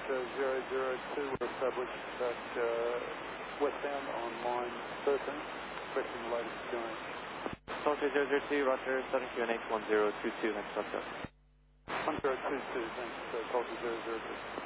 002 were established back westbound on line 13, expecting the latest change. Delta 002, roger, starting QNH 1022, next stop. 1022, thanks, Delta 002.